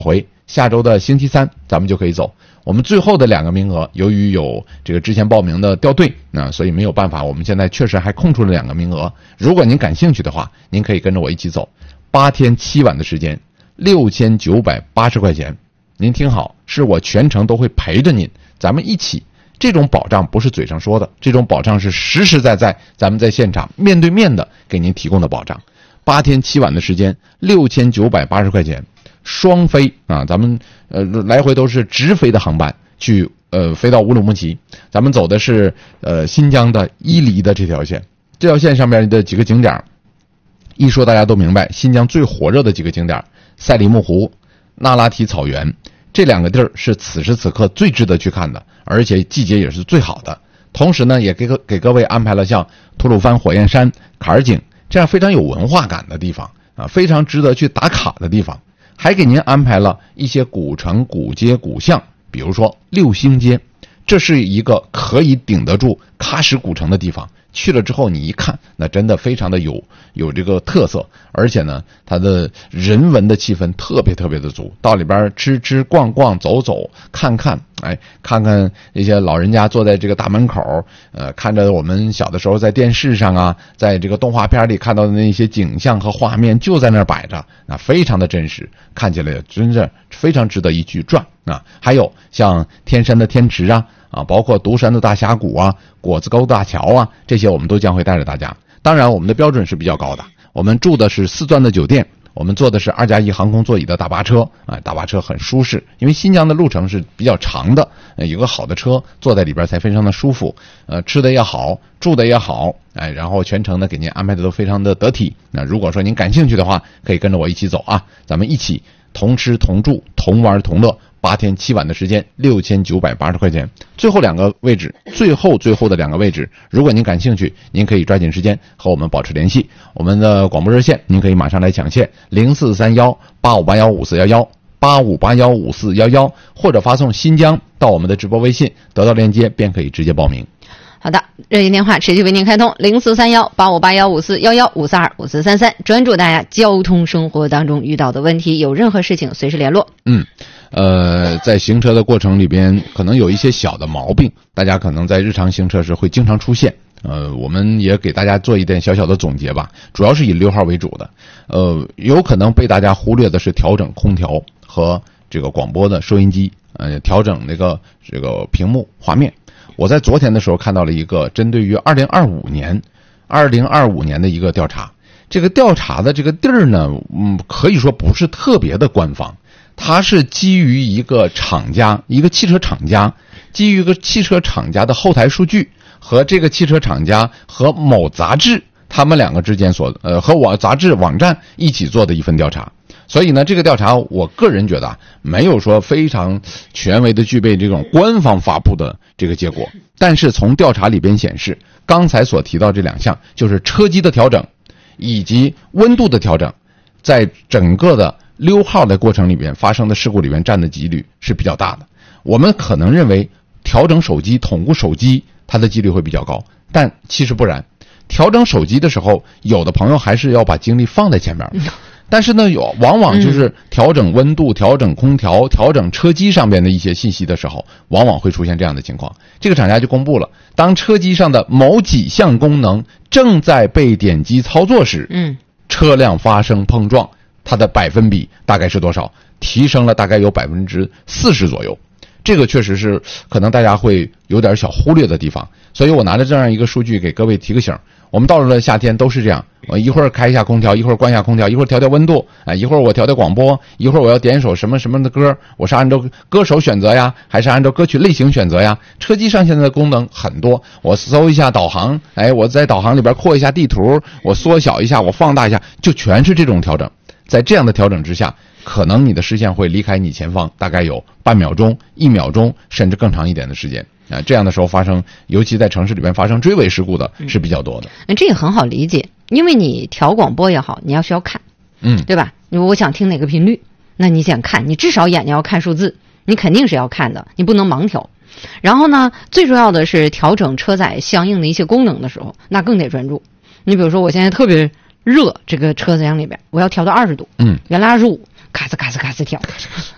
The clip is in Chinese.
回，下周的星期三咱们就可以走。我们最后的2个名额，由于有这个之前报名的掉队，所以没有办法，我们现在确实还空出了2个名额。如果您感兴趣的话，您可以跟着我一起走，8天7晚的时间，6980块钱。您听好，是我全程都会陪着您，咱们一起。这种保障不是嘴上说的，这种保障是实实在在咱们在现场面对面的给您提供的保障。8天7晚的时间，6980块钱。双飞啊，咱们来回都是直飞的航班，去飞到乌鲁木齐。咱们走的是新疆的伊犁的这条线，这条线上面的几个景点，一说大家都明白，新疆最火热的几个景点，赛里木湖、那拉提草原，这2个地儿是此时此刻最值得去看的，而且季节也是最好的。同时呢，也给各位安排了像吐鲁番火焰山、坎儿井这样非常有文化感的地方啊，非常值得去打卡的地方。还给您安排了一些古城、古街、古巷，比如说六星街，这是一个可以顶得住喀什古城的地方。去了之后你一看，那真的非常的有这个特色，而且呢它的人文的气氛特别特别的足，到里边吃吃逛逛走走看看，看看一些老人家坐在这个大门口，看着我们小的时候在电视上啊，在这个动画片里看到的那些景象和画面就在那儿摆着，那非常的真实，看起来真是非常值得一去转啊。还有像天山的天池啊，包括独山的大峡谷啊、果子沟大桥啊，这些我们都将会带着大家。当然我们的标准是比较高的，我们住的是4钻的酒店，我们坐的是2+1航空座椅的大巴车，大巴车很舒适，因为新疆的路程是比较长的，有个好的车坐在里边才非常的舒服，吃的也好，住的也好，然后全程呢给您安排的都非常的得体。那如果说您感兴趣的话，可以跟着我一起走啊，咱们一起同吃同住同玩同乐。8天7晚的时间，6980块钱。最后2个位置，最后的2个位置，如果您感兴趣，您可以抓紧时间和我们保持联系。我们的广播热线，您可以马上来抢线，0431-8581-5411，8581-5411，或者发送新疆到我们的直播微信，得到链接便可以直接报名。 好的，热线电话持续为您开通，0431-8581-5411、5422、5433，专注大家交通生活当中遇到的问题，有任何事情随时联络。 在行车的过程里边，可能有一些小的毛病，大家可能在日常行车时会经常出现。我们也给大家做一点小小的总结吧，主要是以6号为主的。有可能被大家忽略的是调整空调和这个广播的收音机，调整这个屏幕画面。我在昨天的时候看到了一个针对于2025年的一个调查，这个调查的这个地儿呢，可以说不是特别的官方，它是基于一个厂家，一个汽车厂家，基于一个汽车厂家的后台数据和这个汽车厂家和某杂志他们2个之间和我杂志网站一起做的一份调查。所以呢，这个调查我个人觉得没有说非常权威的具备这种官方发布的这个结果，但是从调查里边显示，刚才所提到这2项，就是车机的调整以及温度的调整，在整个的6号的过程里边发生的事故里边占的几率是比较大的。我们可能认为调整手机、统固手机它的几率会比较高，但其实不然。调整手机的时候，有的朋友还是要把精力放在前面，但是呢，往往就是调整温度、调整空调、调整车机上边的一些信息的时候，往往会出现这样的情况。这个厂家就公布了，当车机上的某几项功能正在被点击操作时，车辆发生碰撞，它的百分比大概是多少？提升了大概有40%左右。这个确实是可能大家会有点小忽略的地方，所以我拿着这样一个数据给各位提个醒。我们到了夏天都是这样，我一会儿开一下空调，一会儿关一下空调，一会儿调调温度，一会儿我调调广播，一会儿我要点一首什么什么的歌，我是按照歌手选择呀，还是按照歌曲类型选择呀？车机上现在的功能很多，我搜一下导航，我在导航里边扩一下地图，我缩小一下，我放大一下，就全是这种调整。在这样的调整之下，可能你的视线会离开你前方大概有半秒钟、1秒钟，甚至更长一点的时间。这样的时候发生，尤其在城市里面发生追尾事故的是比较多的。 这也很好理解，因为你调广播也好，你需要看，对吧？我想听哪个频率，那你想看，你至少眼睛要看数字，你肯定是要看的，你不能盲调。然后呢，最重要的是调整车载相应的一些功能的时候，那更得专注。你比如说，我现在特别热，这个车厢里边我要调到20度，原来25，咔嚓咔嚓咔嚓调，